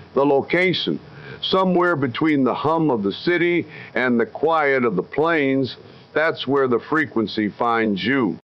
The location, somewhere between the hum of the city and the quiet of the plains, that's where the frequency finds you.